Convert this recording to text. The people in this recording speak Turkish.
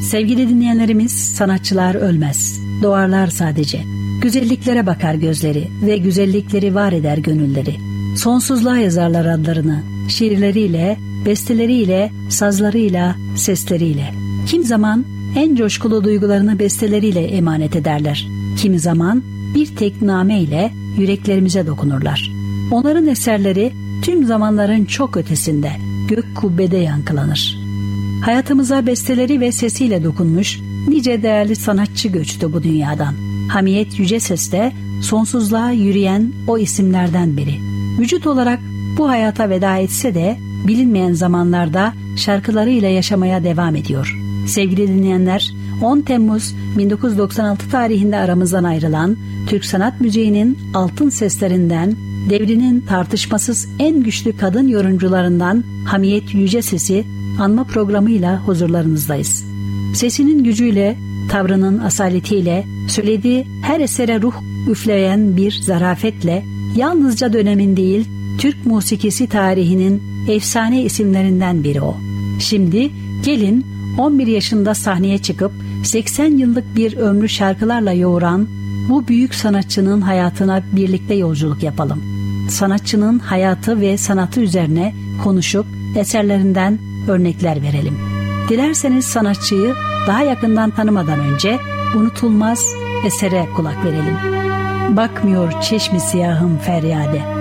Sevgili dinleyenlerimiz, sanatçılar ölmez, doğarlar sadece. Güzelliklere bakar gözleri ve güzellikleri var eder gönülleri. Sonsuzluğa yazarlar adlarını, şiirleriyle, besteleriyle, sazlarıyla, sesleriyle. Kim zaman en coşkulu duygularını besteleriyle emanet ederler. Kimi zaman bir tek name ile yüreklerimize dokunurlar. Onların eserleri tüm zamanların çok ötesinde, gök kubbede yankılanır. Hayatımıza besteleri ve sesiyle dokunmuş nice değerli sanatçı göçtü bu dünyadan. Hamiyet Yüceses de sonsuzluğa yürüyen o isimlerden biri. Vücut olarak bu hayata veda etse de bilinmeyen zamanlarda şarkılarıyla yaşamaya devam ediyor. Sevgili dinleyenler, 10 Temmuz 1996 tarihinde aramızdan ayrılan Türk sanat müziğinin altın seslerinden, devrinin tartışmasız en güçlü kadın yorumcularından Hamiyet Yüceses'i anma programıyla huzurlarınızdayız. Sesinin gücüyle, tavrının asaletiyle, söylediği her esere ruh üfleyen bir zarafetle, yalnızca dönemin değil, Türk musikisi tarihinin efsane isimlerinden biri o. Şimdi gelin 11 yaşında sahneye çıkıp 80 yıllık bir ömrü şarkılarla yoğuran bu büyük sanatçının hayatına birlikte yolculuk yapalım. Sanatçının hayatı ve sanatı üzerine konuşup eserlerinden örnekler verelim. Dilerseniz sanatçıyı daha yakından tanımadan önce unutulmaz esere kulak verelim. Bakmıyor çeşmi siyahım feryade,